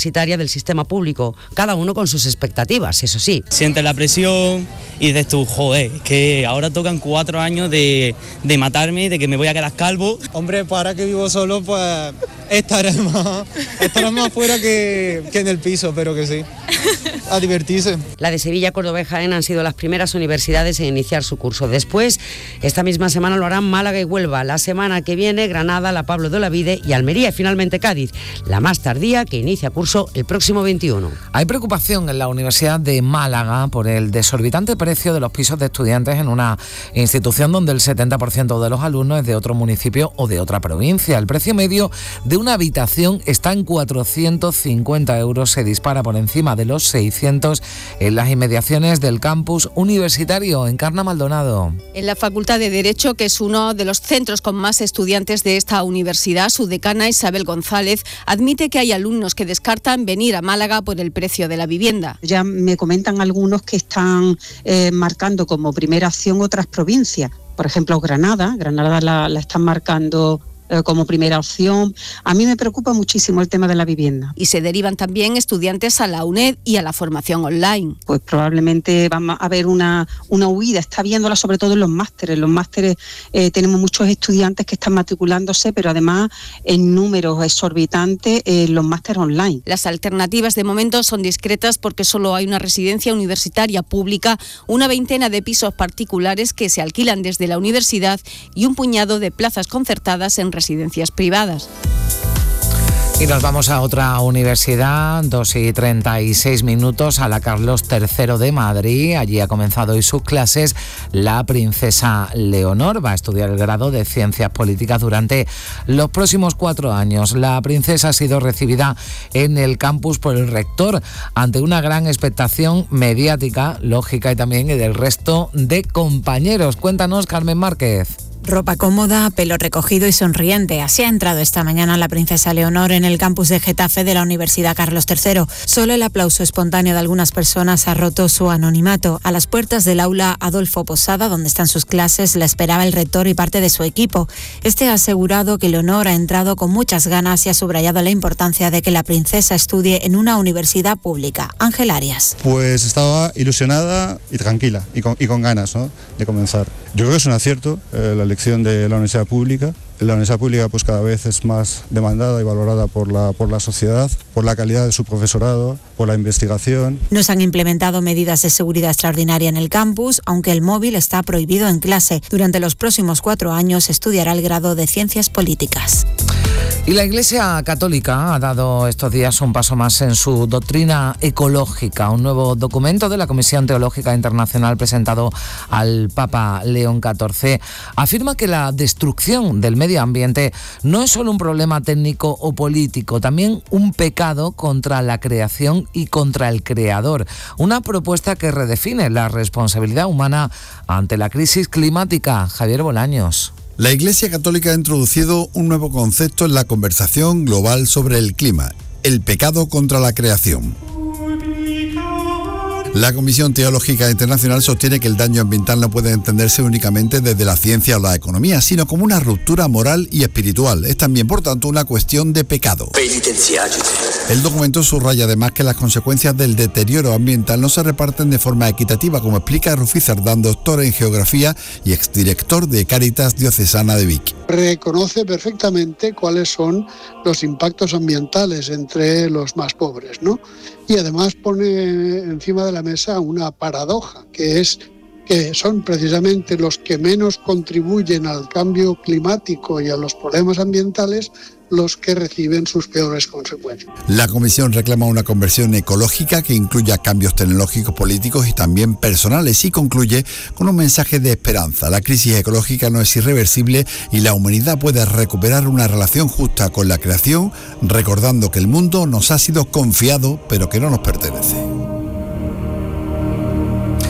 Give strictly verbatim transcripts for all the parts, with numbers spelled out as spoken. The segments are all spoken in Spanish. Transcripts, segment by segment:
universitaria del sistema público, cada uno con sus expectativas, eso sí. Sientes la presión y dices tú, joder, que ahora tocan cuatro años de, de matarme, de que me voy a quedar calvo. Hombre, pues ahora que vivo solo, pues estaré más, estaré más fuera que, que en el piso, pero que sí, a divertirse. La de Sevilla, Córdoba y Jaén han sido las primeras universidades en iniciar su curso. Después, esta misma semana lo harán Málaga y Huelva. La semana que viene, Granada, La Pablo de Olavide y Almería. Y finalmente Cádiz, la más tardía, que inicia curso el próximo veintiuno. Hay preocupación en la Universidad de Málaga por el desorbitante precio de los pisos de estudiantes en una institución donde el setenta por ciento de los alumnos es de otro municipio o de otra provincia. El precio medio de una habitación está en cuatrocientos cincuenta euros, se dispara por encima de los seiscientos en las inmediaciones del campus universitario. Encarna Maldonado. En la Facultad de Derecho, que es uno de los centros con más estudiantes de esta universidad, su decana Isabel González admite que hay alumnos que descartan venir a Málaga por el precio de la vivienda. Ya me comentan algunos que están eh, marcando como primera opción otras provincias. Por ejemplo, Granada. Granada la, la están marcando eh, como primera opción. A mí me preocupa muchísimo el tema de la vivienda. Y se derivan también estudiantes a la UNED y a la formación online. Pues probablemente va a haber una, una huida. Está viéndola sobre todo en los másteres. Los másteres eh, tenemos muchos estudiantes que están matriculándose, pero además en números exorbitantes en los másteres online. Las alternativas de momento son discretas porque solo hay una residencia universitaria pública, una veintena de pisos particulares que se alquilan desde la universidad y un puñado de plazas concertadas en residencias privadas. Y nos vamos a otra universidad, dos y treinta y seis minutos, a la Carlos tercero de Madrid. Allí ha comenzado hoy sus clases la princesa Leonor. Va a estudiar el grado de Ciencias Políticas durante los próximos cuatro años. La princesa ha sido recibida en el campus por el rector ante una gran expectación mediática, lógica y también del resto de compañeros. Cuéntanos, Carmen Márquez. Ropa cómoda, pelo recogido y sonriente. Así ha entrado esta mañana la princesa Leonor en el campus de Getafe de la Universidad Carlos tercero. Solo el aplauso espontáneo de algunas personas ha roto su anonimato. A las puertas del aula Adolfo Posada, donde están sus clases, la esperaba el rector y parte de su equipo. Este ha asegurado que Leonor ha entrado con muchas ganas y ha subrayado la importancia de que la princesa estudie en una universidad pública. Ángel Arias. Pues estaba ilusionada y tranquila y con, y con ganas, ¿no?, de comenzar. Yo creo que es un acierto eh, la elección de la universidad pública. La universidad pública pues cada vez es más demandada y valorada por la, por la sociedad, por la calidad de su profesorado, por la investigación. No se han implementado medidas de seguridad extraordinaria en el campus, aunque el móvil está prohibido en clase. Durante los próximos cuatro años estudiará el grado de Ciencias Políticas. Y la Iglesia Católica ha dado estos días un paso más en su doctrina ecológica. Un nuevo documento de la Comisión Teológica Internacional presentado al Papa León catorce afirma que la destrucción del medio ambiente no es solo un problema técnico o político, también un pecado contra la creación y contra el creador. Una propuesta que redefine la responsabilidad humana ante la crisis climática. Javier Bolaños. La Iglesia Católica ha introducido un nuevo concepto en la conversación global sobre el clima: el pecado contra la creación. La Comisión Teológica Internacional sostiene que el daño ambiental no puede entenderse únicamente desde la ciencia o la economía, sino como una ruptura moral y espiritual. Es también, por tanto, una cuestión de pecado. El documento subraya además que las consecuencias del deterioro ambiental no se reparten de forma equitativa, como explica Rufí Cerdán, doctor en geografía y exdirector de Cáritas Diocesana de Vic. Reconoce perfectamente cuáles son los impactos ambientales entre los más pobres, ¿no? Y además pone encima de la mesa una paradoja, que es que son precisamente los que menos contribuyen al cambio climático y a los problemas ambientales los que reciben sus peores consecuencias. La Comisión reclama una conversión ecológica que incluya cambios tecnológicos, políticos y también personales, y concluye con un mensaje de esperanza. La crisis ecológica no es irreversible y la humanidad puede recuperar una relación justa con la creación, recordando que el mundo nos ha sido confiado, pero que no nos pertenece.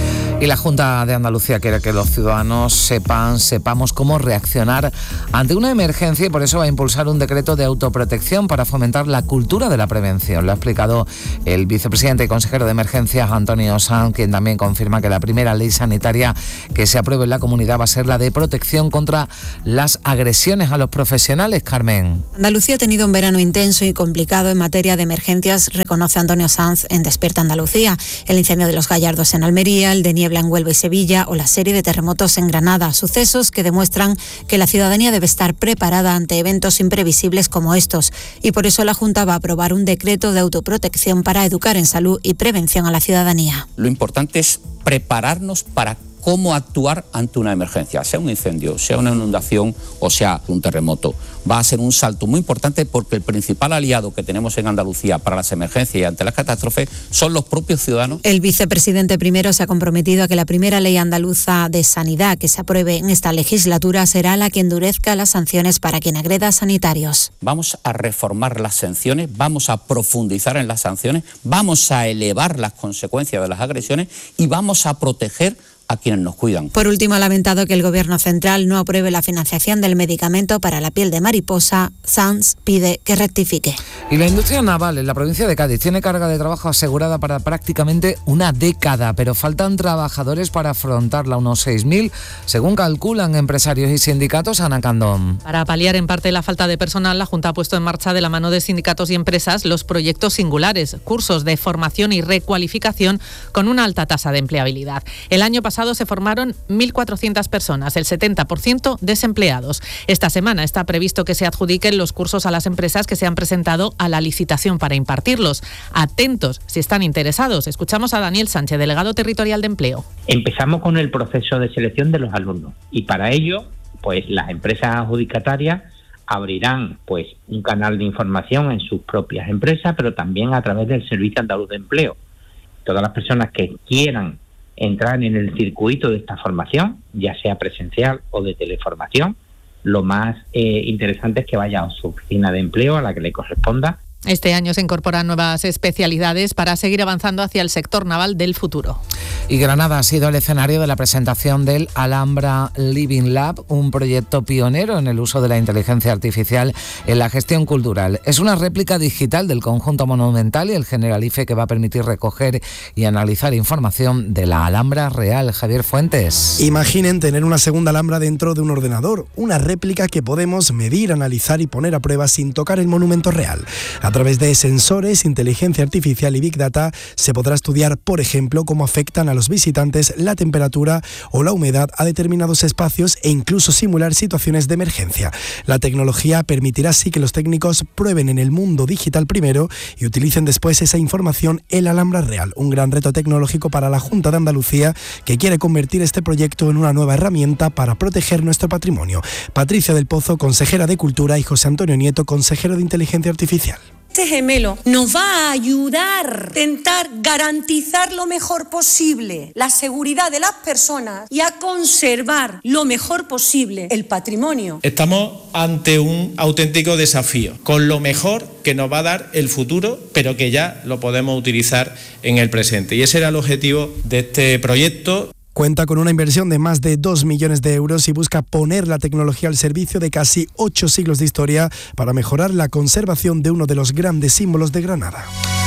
Y la Junta de Andalucía quiere que los ciudadanos sepan, sepamos cómo reaccionar ante una emergencia y por eso va a impulsar un decreto de autoprotección para fomentar la cultura de la prevención. Lo ha explicado el vicepresidente y consejero de Emergencias, Antonio Sanz, quien también confirma que la primera ley sanitaria que se apruebe en la comunidad va a ser la de protección contra las agresiones a los profesionales. Carmen. Andalucía ha tenido un verano intenso y complicado en materia de emergencias, reconoce Antonio Sanz en Despierta Andalucía. El incendio de los Gallardos en Almería, el de niebla en Huelva y Sevilla o la serie de terremotos en Granada. Sucesos que demuestran que la ciudadanía debe estar preparada ante eventos imprevisibles como estos. Y por eso la Junta va a aprobar un decreto de autoprotección para educar en salud y prevención a la ciudadanía. Lo importante es prepararnos para cómo actuar ante una emergencia, sea un incendio, sea una inundación o sea un terremoto. Va a ser un salto muy importante porque el principal aliado que tenemos en Andalucía para las emergencias y ante las catástrofes son los propios ciudadanos. El vicepresidente primero se ha comprometido a que la primera ley andaluza de sanidad que se apruebe en esta legislatura será la que endurezca las sanciones para quien agreda a sanitarios. Vamos a reformar las sanciones, vamos a profundizar en las sanciones, vamos a elevar las consecuencias de las agresiones y vamos a proteger a quienes nos cuidan. Por último, ha lamentado que el Gobierno central no apruebe la financiación del medicamento para la piel de mariposa. Sanz pide que rectifique. Y la industria naval en la provincia de Cádiz tiene carga de trabajo asegurada para prácticamente una década, pero faltan trabajadores para afrontarla, unos seis mil, según calculan empresarios y sindicatos. Ana Candón. Para paliar en parte la falta de personal, la Junta ha puesto en marcha de la mano de sindicatos y empresas los proyectos singulares, cursos de formación y recualificación con una alta tasa de empleabilidad. El año pasado se formaron mil cuatrocientas personas, el setenta por ciento desempleados. Esta semana está previsto que se adjudiquen los cursos a las empresas que se han presentado a la licitación para impartirlos. Atentos si están interesados. Escuchamos a Daniel Sánchez, delegado territorial de Empleo. Empezamos con el proceso de selección de los alumnos y para ello, pues las empresas adjudicatarias abrirán pues un canal de información en sus propias empresas, pero también a través del Servicio Andaluz de Empleo. Todas las personas que quieran entrar en el circuito de esta formación, ya sea presencial o de teleformación, lo más eh, interesante es que vaya a su oficina de empleo a la que le corresponda. Este año se incorporan nuevas especialidades para seguir avanzando hacia el sector naval del futuro. Y Granada ha sido el escenario de la presentación del Alhambra Living Lab, un proyecto pionero en el uso de la inteligencia artificial en la gestión cultural. Es una réplica digital del conjunto monumental y el Generalife que va a permitir recoger y analizar información de la Alhambra real. Javier Fuentes. Imaginen tener una segunda Alhambra dentro de un ordenador, una réplica que podemos medir, analizar y poner a prueba sin tocar el monumento real. A través de sensores, inteligencia artificial y Big Data se podrá estudiar, por ejemplo, cómo afectan a los visitantes la temperatura o la humedad a determinados espacios e incluso simular situaciones de emergencia. La tecnología permitirá así que los técnicos prueben en el mundo digital primero y utilicen después esa información en la Alhambra real. Un gran reto tecnológico para la Junta de Andalucía, que quiere convertir este proyecto en una nueva herramienta para proteger nuestro patrimonio. Patricia del Pozo, consejera de Cultura, y José Antonio Nieto, consejero de Inteligencia Artificial. Este gemelo nos va a ayudar a intentar garantizar lo mejor posible la seguridad de las personas y a conservar lo mejor posible el patrimonio. Estamos ante un auténtico desafío, con lo mejor que nos va a dar el futuro, pero que ya lo podemos utilizar en el presente. Y ese era el objetivo de este proyecto. Cuenta con una inversión de más de dos millones de euros y busca poner la tecnología al servicio de casi ocho siglos de historia para mejorar la conservación de uno de los grandes símbolos de Granada.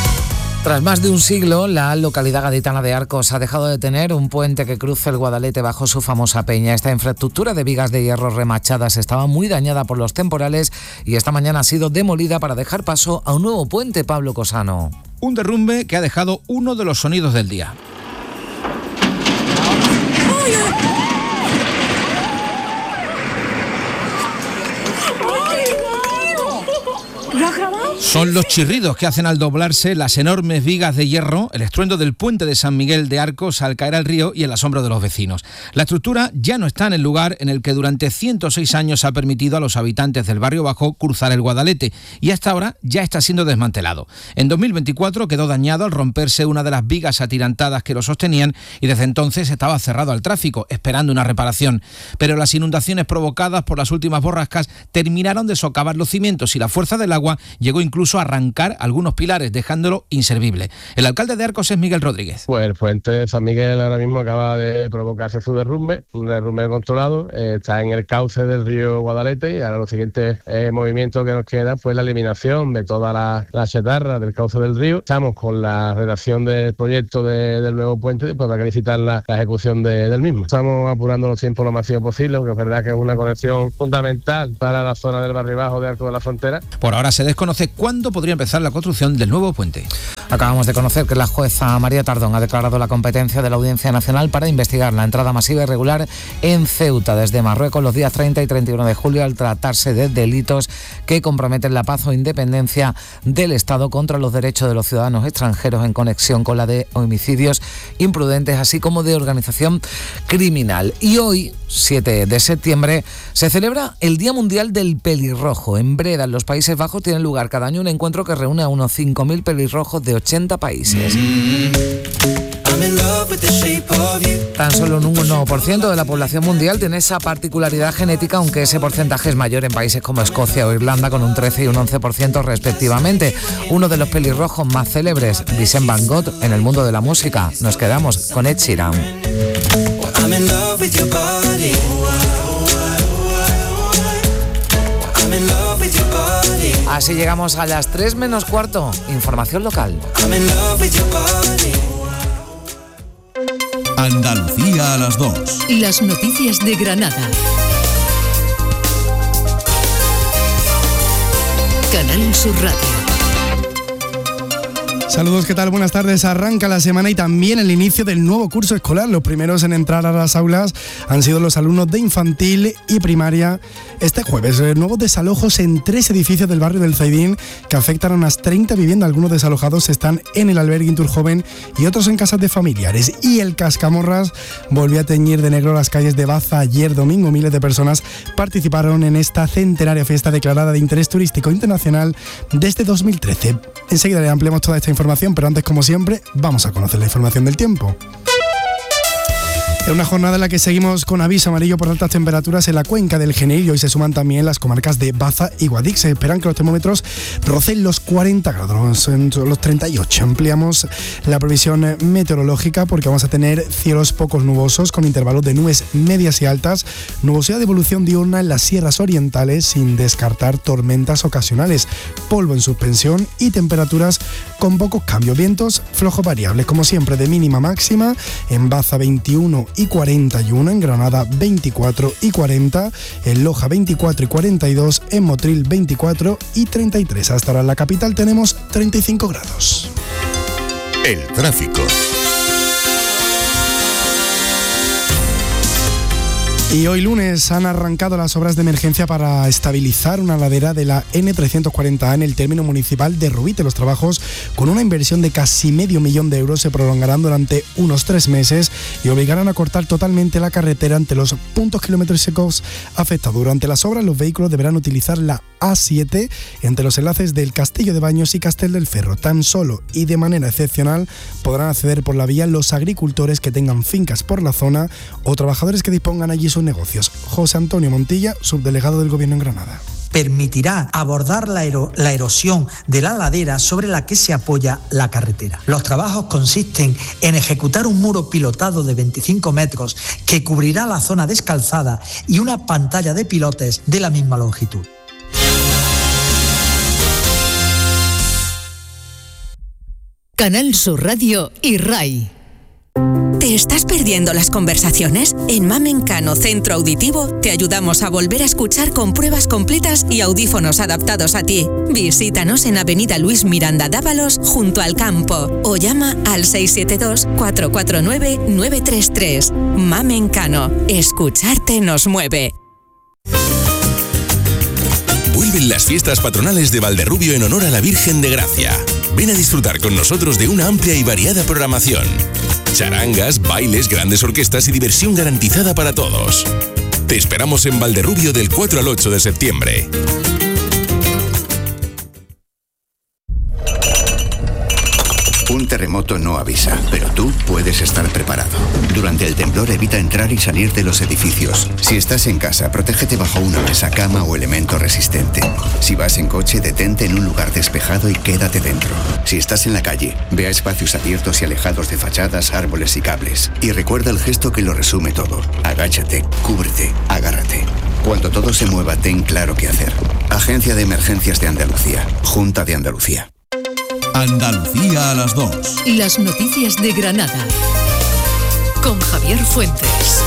Tras más de un siglo, la localidad gaditana de Arcos ha dejado de tener un puente que cruce el Guadalete bajo su famosa peña. Esta infraestructura de vigas de hierro remachadas estaba muy dañada por los temporales y esta mañana ha sido demolida para dejar paso a un nuevo puente. Pablo Cosano. Un derrumbe que ha dejado uno de los sonidos del día. ¿Lo has grabado? Son los chirridos que hacen al doblarse las enormes vigas de hierro, el estruendo del puente de San Miguel de Arcos al caer al río y el asombro de los vecinos. La estructura ya no está en el lugar en el que durante ciento seis años ha permitido a los habitantes del barrio bajo cruzar el Guadalete y hasta ahora ya está siendo desmantelado. En dos mil veinticuatro quedó dañado al romperse una de las vigas atirantadas que lo sostenían y desde entonces estaba cerrado al tráfico, esperando una reparación. Pero las inundaciones provocadas por las últimas borrascas terminaron de socavar los cimientos y la fuerza del agua llegó incluso incluso arrancar algunos pilares, dejándolo inservible. El alcalde de Arcos es Miguel Rodríguez. Pues el puente de San Miguel ahora mismo acaba de provocarse su derrumbe, un derrumbe controlado, eh, está en el cauce del río Guadalete y ahora los siguientes eh, movimientos que nos quedan pues la eliminación de toda la, la chatarra del cauce del río. Estamos con la redacción del proyecto de, del nuevo puente pues para licitar la, la ejecución de, del mismo. Estamos apurando los tiempos lo más posible, porque es verdad que es una conexión fundamental para la zona del barrio bajo de Arco de la Frontera. Por ahora se desconoce cuándo podría empezar la construcción del nuevo puente. Acabamos de conocer que la jueza María Tardón ha declarado la competencia de la Audiencia Nacional para investigar la entrada masiva irregular en Ceuta desde Marruecos los días treinta y treinta y uno de julio al tratarse de delitos que comprometen la paz o independencia del Estado contra los derechos de los ciudadanos extranjeros en conexión con la de homicidios imprudentes, así como de organización criminal. Y hoy, siete de septiembre, se celebra el Día Mundial del Pelirrojo. En Breda, en los Países Bajos, tiene lugar cada año un encuentro que reúne a unos cinco mil pelirrojos de ochenta países. Tan solo un uno por ciento de la población mundial tiene esa particularidad genética, aunque ese porcentaje es mayor en países como Escocia o Irlanda, con un trece y un once por ciento respectivamente. Uno de los pelirrojos más célebres, Vincent Van Gogh, en el mundo de la música. Nos quedamos con Ed Sheeran. I'm in love with your body. I'm in love with your body. Así llegamos a las tres menos cuarto. Información local. I'm in love with your body. Andalucía a las dos. Las noticias de Granada. Canal Sur Radio. Saludos, ¿qué tal? Buenas tardes. Arranca la semana y también el inicio del nuevo curso escolar. Los primeros en entrar a las aulas han sido los alumnos de infantil y primaria. Este jueves, nuevos desalojos en tres edificios del barrio del Zaidín que afectan a unas treinta viviendas. Algunos desalojados están en el albergue Inturjoven y otros en casas de familiares. Y el Cascamorras volvió a teñir de negro las calles de Baza ayer domingo. Miles de personas participaron en esta centenaria fiesta declarada de interés turístico internacional desde dos mil trece. Enseguida le ampliamos toda esta información, pero antes, como siempre, vamos a conocer la información del tiempo. En una jornada en la que seguimos con aviso amarillo por altas temperaturas en la cuenca del Genil, y se suman también las comarcas de Baza y Guadix. Se esperan que los termómetros rocen los cuarenta grados, en los treinta y ocho. Ampliamos la previsión meteorológica porque vamos a tener cielos pocos nubosos con intervalos de nubes medias y altas, nubosidad de evolución diurna en las sierras orientales sin descartar tormentas ocasionales, polvo en suspensión y temperaturas con pocos cambios. Vientos flojos variables, como siempre, de mínima máxima. En Baza veintiuno y cuarenta y uno, en Granada veinticuatro y cuarenta, en Loja veinticuatro y cuarenta y dos, en Motril veinticuatro y treinta y tres. Hasta ahora en la capital tenemos treinta y cinco grados. El tráfico. Y hoy lunes han arrancado las obras de emergencia para estabilizar una ladera de la ene trescientos cuarenta a en el término municipal de Rubite. Los trabajos, con una inversión de casi medio millón de euros, se prolongarán durante unos tres meses y obligarán a cortar totalmente la carretera ante los puntos kilómetros secos afectados. Durante las obras, los vehículos deberán utilizar la A siete entre los enlaces del Castillo de Baños y Castel del Ferro. Tan solo y de manera excepcional podrán acceder por la vía los agricultores que tengan fincas por la zona o trabajadores que dispongan allí sus negocios. José Antonio Montilla, subdelegado del Gobierno en Granada. Permitirá abordar la, ero- la erosión de la ladera sobre la que se apoya la carretera. Los trabajos consisten en ejecutar un muro pilotado de veinticinco metros que cubrirá la zona descalzada y una pantalla de pilotes de la misma longitud. Canal Sur Radio y R A I. ¿Te estás perdiendo las conversaciones? En Mamencano Centro Auditivo te ayudamos a volver a escuchar con pruebas completas y audífonos adaptados a ti. Visítanos en Avenida Luis Miranda Dávalos, junto al campo, o llama al seis siete dos, cuatro cuatro nueve, nueve tres tres. Mamencano, escucharte nos mueve. Vuelven las fiestas patronales de Valderrubio en honor a la Virgen de Gracia. Ven a disfrutar con nosotros de una amplia y variada programación. Charangas, bailes, grandes orquestas y diversión garantizada para todos. Te esperamos en Valderrubio del cuatro al ocho de septiembre. Un terremoto no avisa, pero tú puedes estar preparado. Durante el temblor evita entrar y salir de los edificios. Si estás en casa, protégete bajo una mesa, cama o elemento resistente. Si vas en coche, detente en un lugar despejado y quédate dentro. Si estás en la calle, ve a espacios abiertos y alejados de fachadas, árboles y cables. Y recuerda el gesto que lo resume todo. Agáchate, cúbrete, agárrate. Cuando todo se mueva, ten claro qué hacer. Agencia de Emergencias de Andalucía. Junta de Andalucía. Andalucía a las dos. Las noticias de Granada. Con Javier Fuentes.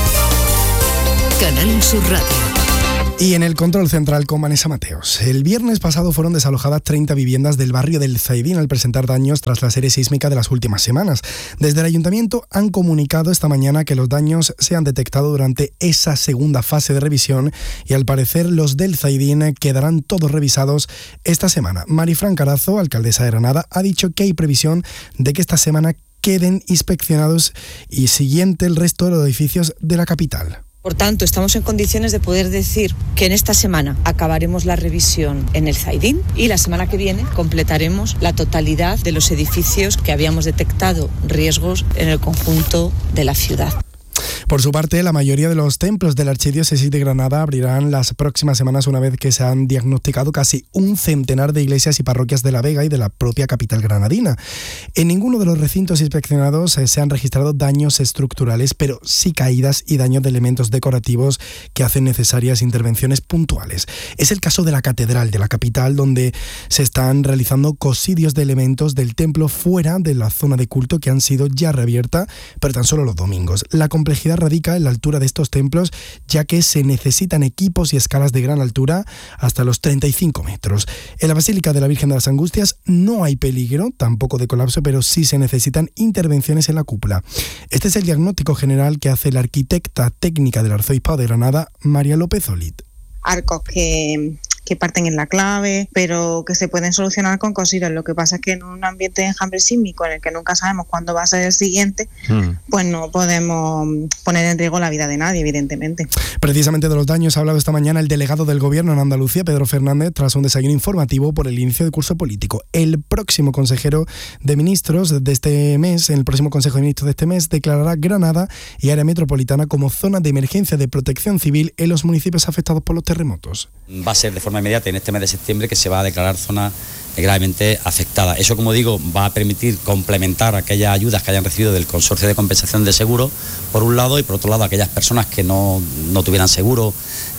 Canal Sur Radio. Y en el control central con Vanessa Mateos. El viernes pasado fueron desalojadas treinta viviendas del barrio del Zaidín al presentar daños tras la serie sísmica de las últimas semanas. Desde el ayuntamiento han comunicado esta mañana que los daños se han detectado durante esa segunda fase de revisión y al parecer los del Zaidín quedarán todos revisados esta semana. Marifran Carazo, alcaldesa de Granada, ha dicho que hay previsión de que esta semana queden inspeccionados y siguiente el resto de los edificios de la capital. Por tanto, estamos en condiciones de poder decir que en esta semana acabaremos la revisión en el Zaidín y la semana que viene completaremos la totalidad de los edificios que habíamos detectado riesgos en el conjunto de la ciudad. Por su parte, la mayoría de los templos de la Archidiócesis de Granada abrirán las próximas semanas una vez que se han diagnosticado casi un centenar de iglesias y parroquias de La Vega y de la propia capital granadina. En ninguno de los recintos inspeccionados eh, se han registrado daños estructurales, pero sí caídas y daños de elementos decorativos que hacen necesarias intervenciones puntuales. Es el caso de la Catedral de la capital, donde se están realizando cosidios de elementos del templo fuera de la zona de culto que han sido ya reabierta, pero tan solo los domingos. La complejidad radica en la altura de estos templos, ya que se necesitan equipos y escalas de gran altura hasta los treinta y cinco metros. En la Basílica de la Virgen de las Angustias no hay peligro, tampoco de colapso, pero sí se necesitan intervenciones en la cúpula. Este es el diagnóstico general que hace la arquitecta técnica del Arzobispado de Granada, María López Olit. Arcos que... que parten en la clave, pero que se pueden solucionar con cositas. Lo que pasa es que en un ambiente de enjambre sísmico en el que nunca sabemos cuándo va a ser el siguiente, mm. pues no podemos poner en riesgo la vida de nadie, evidentemente. Precisamente de los daños ha hablado esta mañana el delegado del Gobierno en Andalucía, Pedro Fernández, tras un desayuno informativo por el inicio del curso político. El próximo consejero de ministros de este mes, en el próximo Consejo de Ministros de este mes, declarará Granada y área metropolitana como zona de emergencia de protección civil en los municipios afectados por los terremotos. Va a ser de forma inmediata en este mes de septiembre que se va a declarar zona gravemente afectada. Eso, como digo, va a permitir complementar aquellas ayudas que hayan recibido del Consorcio de Compensación de Seguro, por un lado, y por otro lado, aquellas personas que no, no tuvieran seguro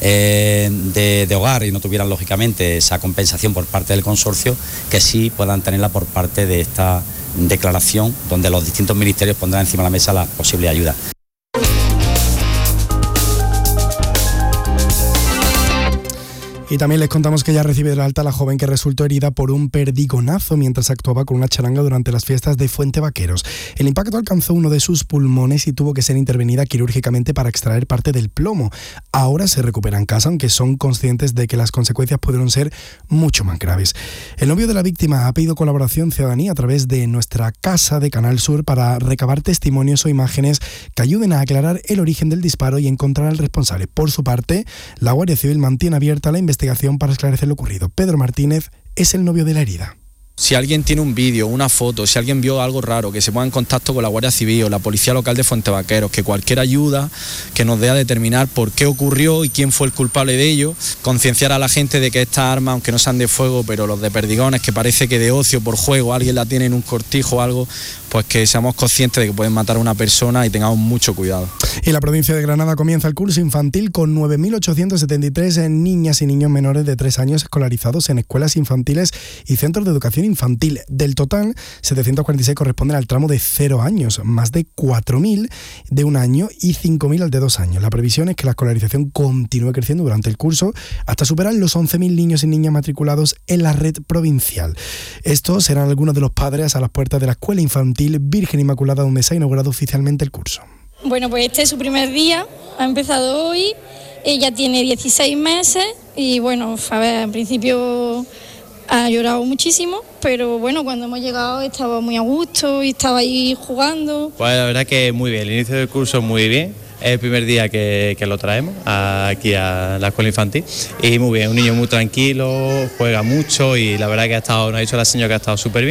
eh, de, de hogar y no tuvieran, lógicamente, esa compensación por parte del consorcio, que sí puedan tenerla por parte de esta declaración, donde los distintos ministerios pondrán encima de la mesa las posibles ayudas. Y también les contamos que ya recibe de alta la joven que resultó herida por un perdigonazo mientras actuaba con una charanga durante las fiestas de Fuente Vaqueros. El impacto alcanzó uno de sus pulmones y tuvo que ser intervenida quirúrgicamente para extraer parte del plomo. Ahora se recupera en casa, aunque son conscientes de que las consecuencias pudieron ser mucho más graves. El novio de la víctima ha pedido colaboración ciudadanía a través de nuestra casa de Canal Sur para recabar testimonios o imágenes que ayuden a aclarar el origen del disparo y encontrar al responsable. Por su parte, la Guardia Civil mantiene abierta la investigación para esclarecer lo ocurrido. Pedro Martínez es el novio de la herida. Si alguien tiene un vídeo, una foto, si alguien vio algo raro, que se ponga en contacto con la Guardia Civil o la Policía Local de Fuente Vaqueros, que cualquier ayuda que nos dé a determinar por qué ocurrió y quién fue el culpable de ello, concienciar a la gente de que estas armas, aunque no sean de fuego, pero los de perdigones, que parece que de ocio, por juego, alguien la tiene en un cortijo o algo, pues que seamos conscientes de que pueden matar a una persona y tengamos mucho cuidado. Y la provincia de Granada comienza el curso infantil con nueve mil ochocientos setenta y tres niñas y niños menores de tres años escolarizados en escuelas infantiles y centros de educación infantil. Del total, setecientos cuarenta y seis corresponden al tramo de cero años, más de cuatro mil de un año y cinco mil al de dos años. La previsión es que la escolarización continúe creciendo durante el curso hasta superar los once mil niños y niñas matriculados en la red provincial. Estos serán algunos de los padres a las puertas de la escuela infantil Virgen Inmaculada, donde se ha inaugurado oficialmente el curso. Bueno, pues este es su primer día, ha empezado hoy, ella tiene dieciséis meses y bueno, a ver, en principio ha llorado muchísimo, pero bueno, cuando hemos llegado estaba muy a gusto y estaba ahí jugando. Pues la verdad que muy bien, el inicio del curso muy bien. Es el primer día que, que lo traemos aquí a la escuela infantil y muy bien, un niño muy tranquilo, juega mucho y la verdad que ha estado, nos ha dicho la señora que ha estado súper bien.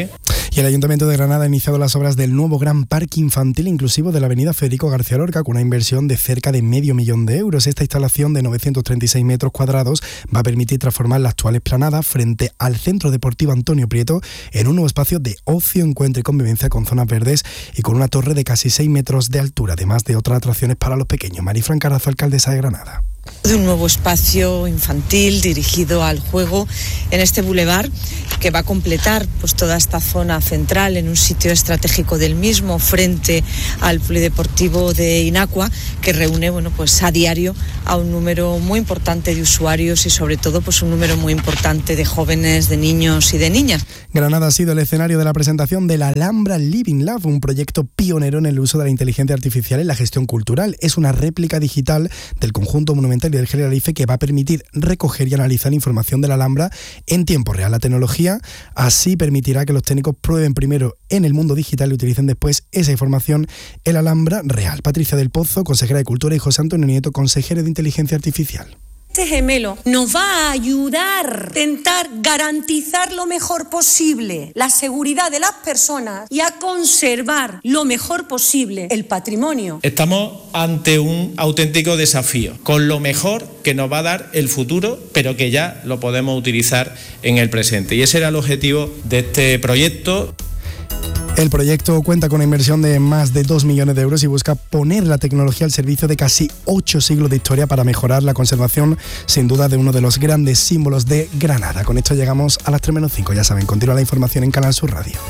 Y el Ayuntamiento de Granada ha iniciado las obras del nuevo gran parque infantil inclusivo de la avenida Federico García Lorca con una inversión de cerca de medio millón de euros. Esta instalación de novecientos treinta y seis metros cuadrados va a permitir transformar la actual explanada frente al Centro Deportivo Antonio Prieto en un nuevo espacio de ocio, encuentro y convivencia con zonas verdes y con una torre de casi seis metros de altura, además de otras atracciones para los pequeños. Marifran Carazo, alcaldesa de Granada. De un nuevo espacio infantil dirigido al juego en este bulevar que va a completar pues toda esta zona central en un sitio estratégico del mismo frente al polideportivo de Inacua, que reúne bueno pues a diario a un número muy importante de usuarios y sobre todo pues un número muy importante de jóvenes, de niños y de niñas. Granada ha sido el escenario de la presentación de la Alhambra Living Lab, un proyecto pionero en el uso de la inteligencia artificial en la gestión cultural. Es una réplica digital del conjunto monumental y del Generalife que va a permitir recoger y analizar información de la Alhambra en tiempo real. La tecnología así permitirá que los técnicos prueben primero en el mundo digital y utilicen después esa información en la Alhambra real. Patricia del Pozo, consejera de Cultura, y José Antonio Nieto, consejero de Inteligencia Artificial. Este gemelo nos va a ayudar a intentar garantizar lo mejor posible la seguridad de las personas y a conservar lo mejor posible el patrimonio. Estamos ante un auténtico desafío, con lo mejor que nos va a dar el futuro, pero que ya lo podemos utilizar en el presente. Y ese era el objetivo de este proyecto. El proyecto cuenta con una inversión de más de dos millones de euros y busca poner la tecnología al servicio de casi ocho siglos de historia para mejorar la conservación, sin duda, de uno de los grandes símbolos de Granada. Con esto llegamos a las tres menos cinco. Ya saben, continúa la información en Canal Sur Radio.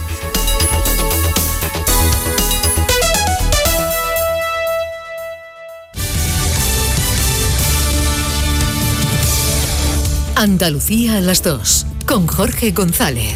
Andalucía a las dos, con Jorge González.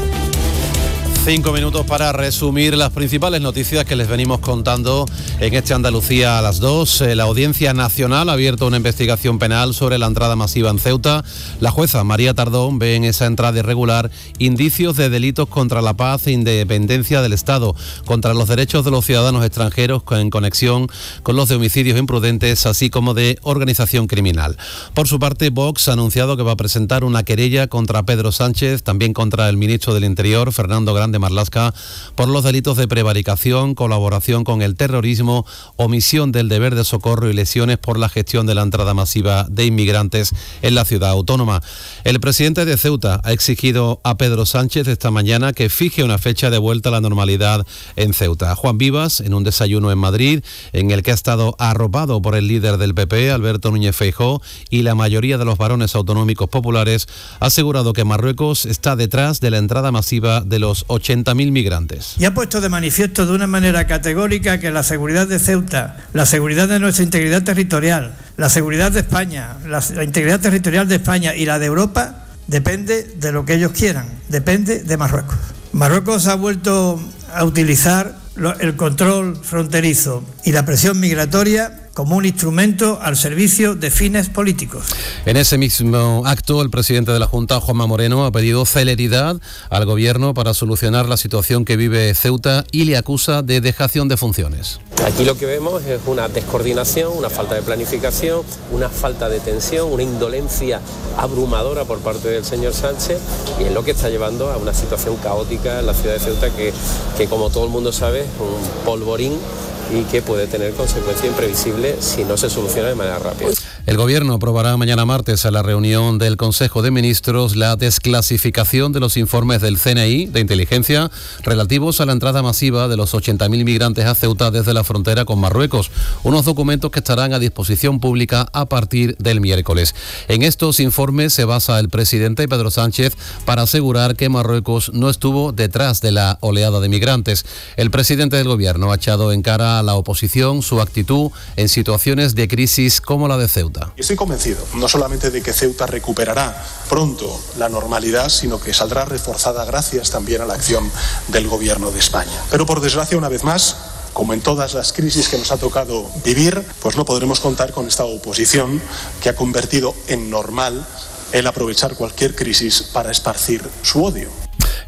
Cinco minutos para resumir las principales noticias que les venimos contando en este Andalucía a las dos. La Audiencia Nacional ha abierto una investigación penal sobre la entrada masiva en Ceuta. La jueza María Tardón ve en esa entrada irregular indicios de delitos contra la paz e independencia del Estado, contra los derechos de los ciudadanos extranjeros en conexión con los de homicidios imprudentes, así como de organización criminal. Por su parte, Vox ha anunciado que va a presentar una querella contra Pedro Sánchez, también contra el ministro del Interior, Fernando Grande Marlaska, por los delitos de prevaricación, colaboración con el terrorismo, omisión del deber de socorro y lesiones por la gestión de la entrada masiva de inmigrantes en la ciudad autónoma. El presidente de Ceuta ha exigido a Pedro Sánchez esta mañana que fije una fecha de vuelta a la normalidad en Ceuta. Juan Vivas, en un desayuno en Madrid, en el que ha estado arropado por el líder del P P, Alberto Núñez Feijóo, y la mayoría de los varones autonómicos populares, ha asegurado que Marruecos está detrás de la entrada masiva de los ochenta mil migrantes. Y ha puesto de manifiesto de una manera categórica que la seguridad de Ceuta, la seguridad de nuestra integridad territorial, la seguridad de España, la, la integridad territorial de España y la de Europa depende de lo que ellos quieran, depende de Marruecos. Marruecos ha vuelto a utilizar lo, el control fronterizo y la presión migratoria como un instrumento al servicio de fines políticos. En ese mismo acto, el presidente de la Junta, Juanma Moreno, ha pedido celeridad al Gobierno para solucionar la situación que vive Ceuta y le acusa de dejación de funciones. Aquí lo que vemos es una descoordinación, una falta de planificación, una falta de tensión, una indolencia abrumadora por parte del señor Sánchez, y es lo que está llevando a una situación caótica en la ciudad de Ceuta que, que como todo el mundo sabe, es un polvorín y que puede tener consecuencias imprevisibles si no se soluciona de manera rápida. El Gobierno aprobará mañana martes a la reunión del Consejo de Ministros la desclasificación de los informes del C N I de inteligencia relativos a la entrada masiva de los ochenta mil migrantes a Ceuta desde la frontera con Marruecos, unos documentos que estarán a disposición pública a partir del miércoles. En estos informes se basa el presidente Pedro Sánchez para asegurar que Marruecos no estuvo detrás de la oleada de migrantes. El presidente del Gobierno ha echado en cara a la oposición su actitud en situaciones de crisis como la de Ceuta. Estoy convencido no solamente de que Ceuta recuperará pronto la normalidad, sino que saldrá reforzada gracias también a la acción del Gobierno de España. Pero por desgracia, una vez más, como en todas las crisis que nos ha tocado vivir, pues no podremos contar con esta oposición que ha convertido en normal el aprovechar cualquier crisis para esparcir su odio.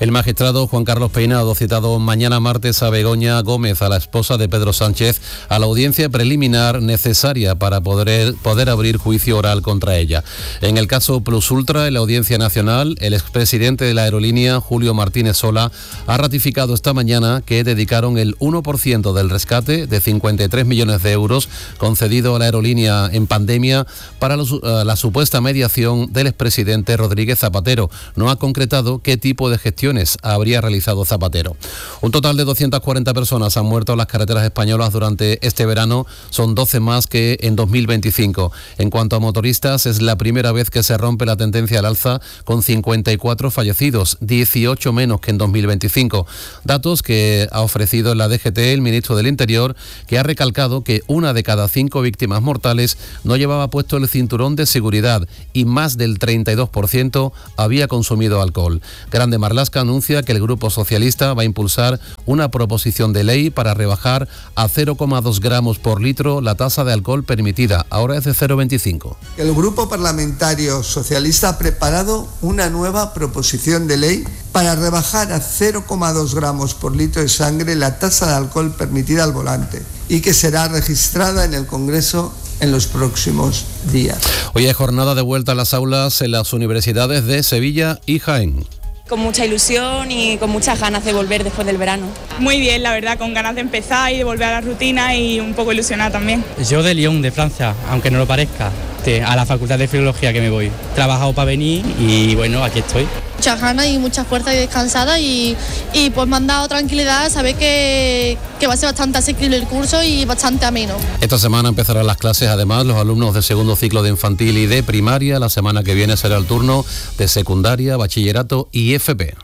El magistrado Juan Carlos Peinado ha citado mañana martes a Begoña Gómez, a la esposa de Pedro Sánchez, a la audiencia preliminar necesaria para poder, poder abrir juicio oral contra ella. En el caso Plus Ultra, en la Audiencia Nacional, el expresidente de la aerolínea, Julio Martínez Sola, ha ratificado esta mañana que dedicaron el uno por ciento del rescate de cincuenta y tres millones de euros concedido a la aerolínea en pandemia para los, uh, la supuesta mediación del expresidente Rodríguez Zapatero. No ha concretado qué tipo de gestiones habría realizado Zapatero. Un total de doscientas cuarenta personas han muerto en las carreteras españolas durante este verano, son doce más que en dos mil veinticinco. En cuanto a motoristas, es la primera vez que se rompe la tendencia al alza, con cincuenta y cuatro fallecidos, dieciocho menos que en dos mil veinticinco. Datos que ha ofrecido en la D G T el ministro del Interior, que ha recalcado que una de cada cinco víctimas mortales no llevaba puesto el cinturón de seguridad y más del treinta y dos por ciento había consumido alcohol. Grande Marlaska anuncia que el Grupo Socialista va a impulsar una proposición de ley para rebajar a cero coma dos gramos por litro la tasa de alcohol permitida, ahora es de cero coma veinticinco. El Grupo Parlamentario Socialista ha preparado una nueva proposición de ley para rebajar a cero coma dos gramos por litro de sangre la tasa de alcohol permitida al volante y que será registrada en el Congreso en los próximos días. Hoy hay jornada de vuelta a las aulas en las universidades de Sevilla y Jaén. Con mucha ilusión y con muchas ganas de volver después del verano. Muy bien, la verdad, con ganas de empezar y de volver a la rutina y un poco ilusionada también. Yo de Lyon, de Francia, aunque no lo parezca, a la Facultad de Filología que me voy. He trabajado para venir y bueno, aquí estoy. Muchas ganas y mucha fuerza y descansada y, y pues me han dado tranquilidad, saber que, que va a ser bastante asequible el curso y bastante ameno. Esta semana empezarán las clases, además, los alumnos de segundo ciclo de infantil y de primaria. La semana que viene será el turno de secundaria, bachillerato y F P.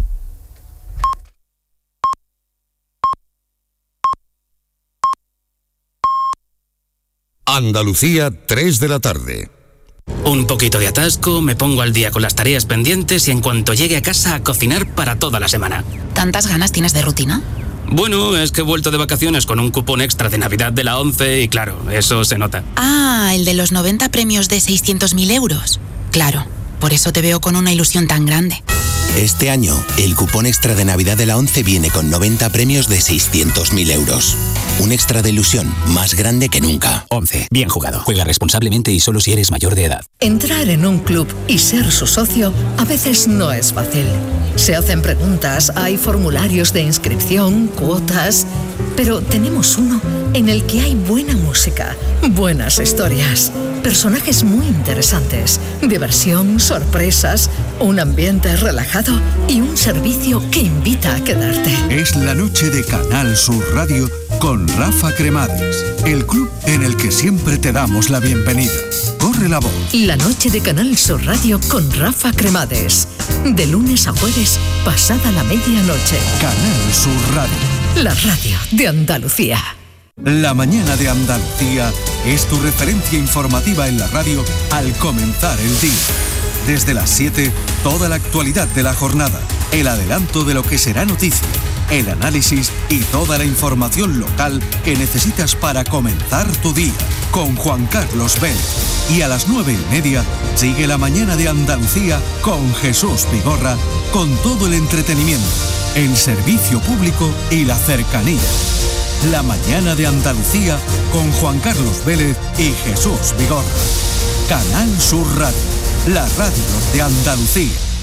Andalucía, tres de la tarde. Un poquito de atasco, me pongo al día con las tareas pendientes y en cuanto llegue a casa a cocinar para toda la semana. ¿Tantas ganas tienes de rutina? Bueno, es que he vuelto de vacaciones con un cupón extra de Navidad de la ONCE y claro, eso se nota. Ah, el de los noventa premios de seiscientos mil euros. Claro, por eso te veo con una ilusión tan grande. Este año, el cupón extra de Navidad de la ONCE viene con noventa premios de seiscientos mil euros. Un extra de ilusión más grande que nunca. ONCE, bien jugado. Juega responsablemente y solo si eres mayor de edad. Entrar en un club y ser su socio a veces no es fácil. Se hacen preguntas, hay formularios de inscripción, cuotas, pero tenemos uno en el que hay buena música, buenas historias, personajes muy interesantes, diversión, sorpresas, un ambiente relajado y un servicio que invita a quedarte. Es la noche de Canal Sur Radio con Rafa Cremades, el club en el que siempre te damos la bienvenida. Corre la voz. La noche de Canal Sur Radio con Rafa Cremades, de lunes a jueves, pasada la medianoche. Canal Sur Radio, la radio de Andalucía. La mañana de Andalucía es tu referencia informativa en la radio al comenzar el día. Desde las siete, toda la actualidad de la jornada, el adelanto de lo que será noticia, el análisis y toda la información local que necesitas para comenzar tu día, con Juan Carlos Vélez. Y a las nueve y media, sigue la mañana de Andalucía con Jesús Vigorra, con todo el entretenimiento, el servicio público y la cercanía. La mañana de Andalucía con Juan Carlos Vélez y Jesús Vigorra. Canal Sur Radio, la radio de Andalucía.